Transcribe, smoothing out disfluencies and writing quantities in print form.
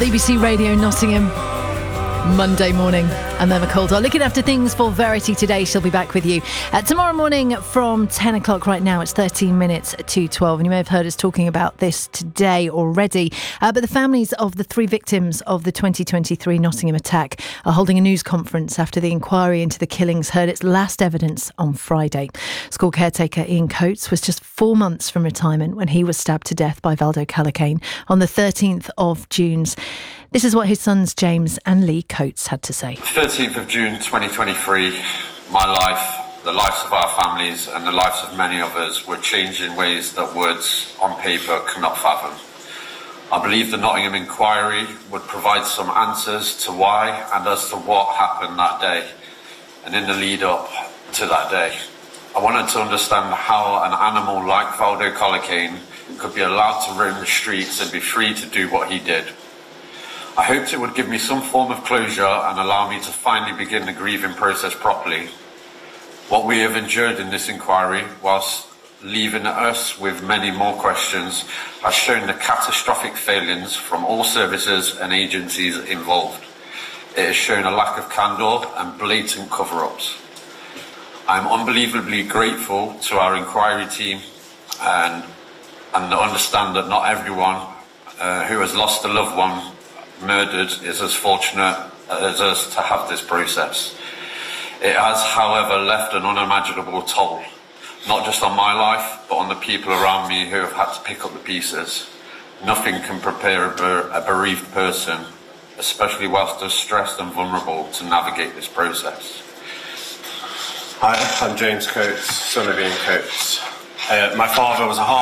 BBC Radio Nottingham, Monday morning. And Emma Coulter looking after things for Verity today. She'll be back with you tomorrow morning from 10 o'clock. Right now it's 13 minutes to 12, and you may have heard us talking about this today already, but the families of the 3 victims of the 2023 Nottingham attack are holding a news conference after the inquiry into the killings heard its last evidence on Friday. School caretaker Ian Coates was just 4 months from retirement when he was stabbed to death by Valdo Callaghan on the 13th of June. This is what his sons James and Lee Coates had to say. 13th of June 2023, my life, the lives of our families and the lives of many of us were changed in ways that words on paper cannot fathom. I believe the Nottingham inquiry would provide some answers to why and as to what happened that day and in the lead up to that day. I wanted to understand how an animal like Valdo Callaghan could be allowed to roam the streets and be free to do what he did. I hoped it would give me some form of closure and allow me to finally begin the grieving process properly. What we have endured in this inquiry, whilst leaving us with many more questions, has shown the catastrophic failings from all services and agencies involved. It has shown a lack of candour and blatant cover-ups. I am unbelievably grateful to our inquiry team and understand that not everyone who has lost a loved one murdered is as fortunate as us to have this process. It has, however, left an unimaginable toll, not just on my life, but on the people around me who have had to pick up the pieces. Nothing can prepare a bereaved person, especially whilst they're stressed and vulnerable, to navigate this process. Hi, I'm James Coates, son of Ian Coates. My father was a